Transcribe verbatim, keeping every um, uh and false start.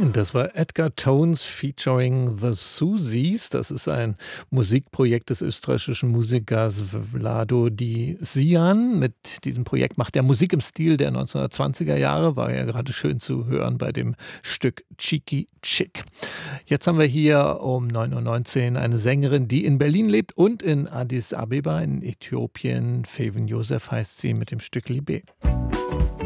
Das war Edgar Tones featuring The Susies. Das ist ein Musikprojekt des österreichischen Musikers Vlado Di Sian. Mit diesem Projekt macht er Musik im Stil der neunzehnhundertzwanziger Jahre, war ja gerade schön zu hören bei dem Stück Cheeky Chick. Jetzt haben wir hier um neun Uhr neunzehn eine Sängerin, die in Berlin lebt und in Addis Abeba in Äthiopien. Feven Josef heißt sie mit dem Stück Libé.